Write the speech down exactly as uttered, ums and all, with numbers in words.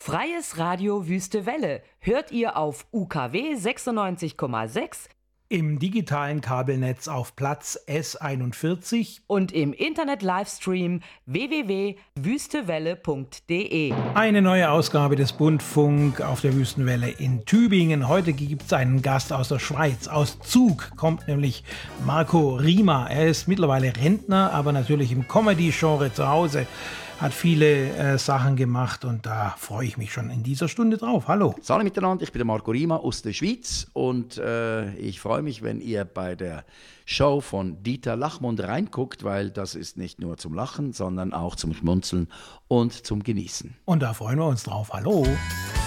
Freies Radio Wüste Welle hört ihr auf U K W sechsundneunzig Komma sechs, im digitalen Kabelnetz auf Platz S einundvierzig und im Internet-Livestream w w w punkt wüstewelle punkt de. Eine neue Ausgabe des Bundfunk auf der Wüstenwelle in Tübingen. Heute gibt es einen Gast aus der Schweiz. Aus Zug kommt nämlich Marco Rima. Er ist mittlerweile Rentner, aber natürlich im Comedy-Genre zu Hause. Hat viele äh, Sachen gemacht und da freue ich mich schon in dieser Stunde drauf. Hallo. Hallo miteinander, ich bin der Marco Rima aus der Schweiz und äh, ich freue mich, wenn ihr bei der Show von Dieter Lachmund reinguckt, weil das ist nicht nur zum Lachen, sondern auch zum Schmunzeln und zum Genießen. Und da freuen wir uns drauf. Hallo.